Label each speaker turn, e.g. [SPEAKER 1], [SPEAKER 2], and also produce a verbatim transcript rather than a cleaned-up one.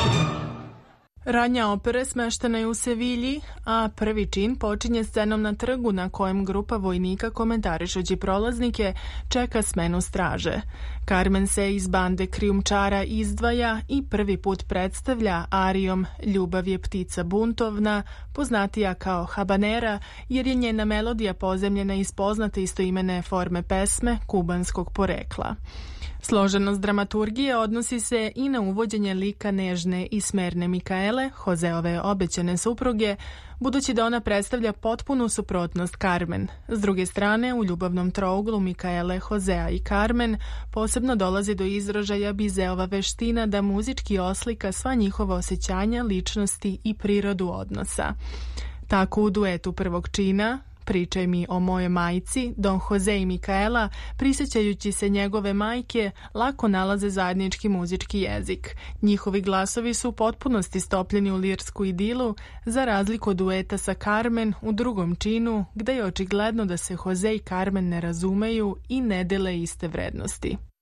[SPEAKER 1] Radnja opere smeštena je u Sevilji, a prvi čin počinje scenom na trgu na kojem grupa vojnika, komentarišući prolaznike, čeka smenu straže. Carmen se iz bande krijumčara izdvaja i prvi put predstavlja arijom "Ljubav je ptica buntovna", poznatija kao habanera, jer je njena melodija pozemljena iz poznate istoimene forme pesme kubanskog porekla. Složenost dramaturgije odnosi se i na uvođenje lika nežne i smerne Mikaele, Joseove obećane supruge, budući da ona predstavlja potpunu suprotnost Carmen. S druge strane, u ljubavnom trouglu Mikaele, Josea i Carmen posebno dolazi do izražaja Bizeova veština da muzički oslika sva njihova osjećanja, ličnosti i prirodu odnosa. Tako u duetu prvog čina "Pričaj mi o mojoj majci", Don Jose i Mikaela, prisjećajući se njegove majke, lako nalaze zajednički muzički jezik. Njihovi glasovi su u potpunosti stopljeni u lirsku idilu, za razliku od dueta sa Carmen u drugom činu, gde je očigledno da se Jose i Carmen ne razumeju i ne dele iste vrednosti.